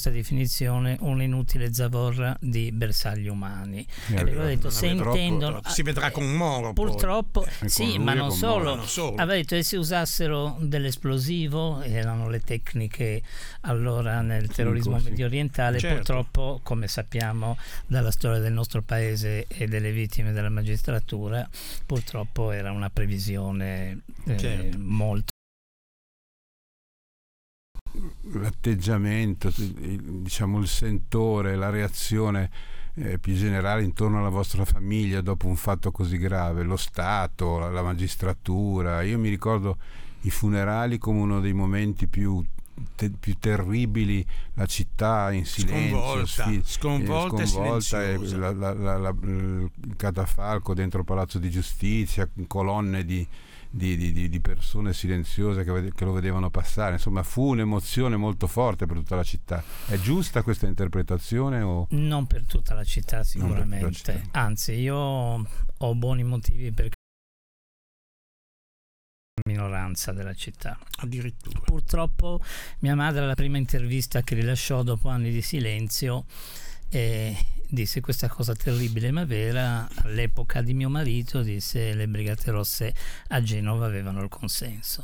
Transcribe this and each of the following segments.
nostra definizione, un'inutile zavorra di bersagli umani. Aveva detto, se intendono, si vedrà con Moro purtroppo poi. Sì, ma non solo. Aveva detto che se usassero dell'esplosivo, erano le tecniche allora nel terrorismo medio orientale, purtroppo, come sappiamo dalla storia del nostro paese e delle vittime della magistratura, purtroppo era una previsione molto. L'atteggiamento, diciamo il sentore, la reazione più generale intorno alla vostra famiglia dopo un fatto così grave, lo Stato, la magistratura. Io mi ricordo i funerali come uno dei momenti più terribili, la città in silenzio, sconvolta e il catafalco dentro il Palazzo di Giustizia, colonne di persone silenziose che lo vedevano passare. Insomma, fu un'emozione molto forte per tutta la città. È giusta questa interpretazione o non per tutta la città sicuramente? Anzi, io ho buoni motivi per minoranza della città. Addirittura. Purtroppo mia madre, alla prima intervista che rilasciò dopo anni di silenzio, disse questa cosa terribile ma vera: all'epoca di mio marito, disse, le Brigate Rosse a Genova avevano il consenso.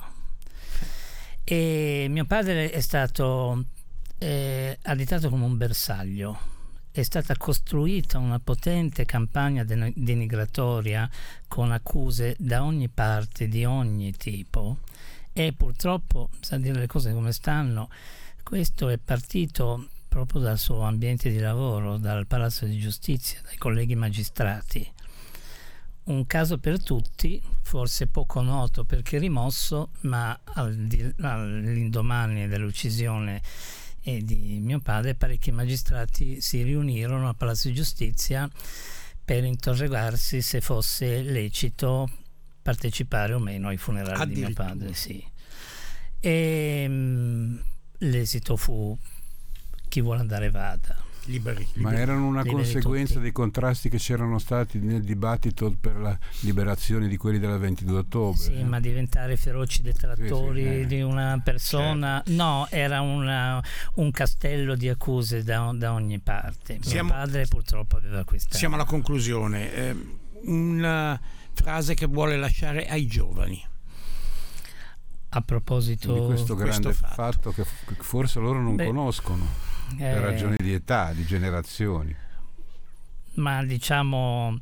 E mio padre è stato additato come un bersaglio. È stata costruita una potente campagna denigratoria con accuse da ogni parte, di ogni tipo, e purtroppo, sa dire le cose come stanno, questo è partito proprio dal suo ambiente di lavoro, dal Palazzo di Giustizia, dai colleghi magistrati. Un caso per tutti, forse poco noto perché rimosso, ma all'indomani dell'uccisione di mio padre, parecchi magistrati si riunirono al Palazzo di Giustizia per interrogarsi se fosse lecito partecipare o meno ai funerali di mio padre. Sì. E l'esito fu: chi vuole andare vada. Liberi. Ma erano una conseguenza dei contrasti che c'erano stati nel dibattito per la liberazione di quelli del 22 ottobre. Sì, ma diventare feroci detrattori di una persona, no, era un castello di accuse da ogni parte. Mio padre purtroppo aveva questa. Siamo alla conclusione. Una frase che vuole lasciare ai giovani a proposito di questo grande fatto che forse loro non conoscono per ragioni di età, di generazioni. Ma diciamo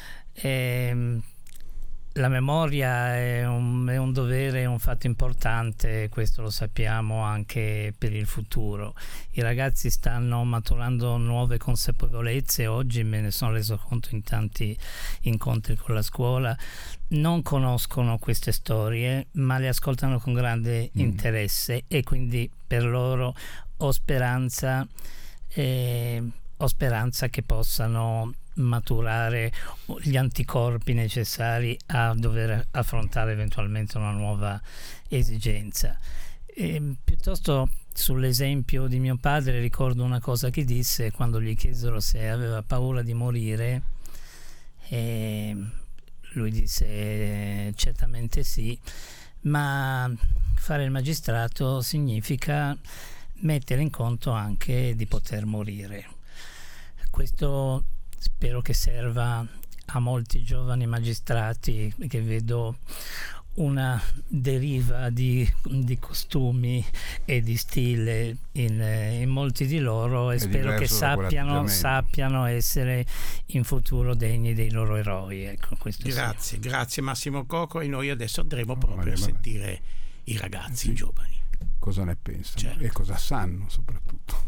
la memoria è un dovere, è un fatto importante, questo lo sappiamo anche per il futuro. I ragazzi stanno maturando nuove consapevolezze, oggi me ne sono reso conto in tanti incontri con la scuola, non conoscono queste storie ma le ascoltano con grande interesse, e quindi per loro ho speranza che possano maturare gli anticorpi necessari a dover affrontare eventualmente una nuova esigenza. Piuttosto, sull'esempio di mio padre, ricordo una cosa che disse quando gli chiesero se aveva paura di morire, e lui disse certamente sì, ma fare il magistrato significa mettere in conto anche di poter morire. Questo spero che serva a molti giovani magistrati, che vedo una deriva di costumi e di stile in molti di loro, e spero che sappiano essere in futuro degni dei loro eroi. Ecco, grazie Massimo Coco, e noi adesso andremo proprio a sentire i ragazzi, i giovani. Cosa ne pensano e cosa sanno soprattutto.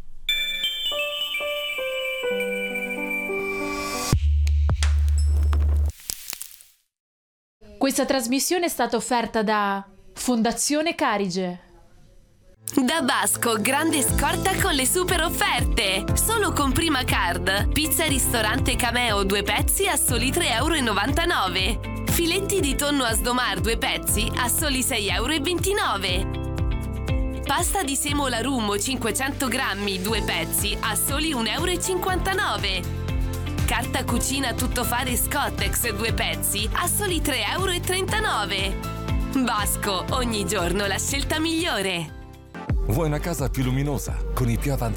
Questa trasmissione è stata offerta da Fondazione Carige. Da Basco, grande scorta con le super offerte. Solo con Prima Card. Pizza ristorante Cameo 2 pezzi a soli 3,99 €. Filetti di tonno a sdomar 2 pezzi a soli 6,29 €. Pasta di semola Rummo 500 grammi 2 pezzi a soli 1,59 €. Carta cucina tuttofare Scottex 2 pezzi a soli 3,39 €. Basco, ogni giorno la scelta migliore. Vuoi una casa più luminosa, con i più avanzati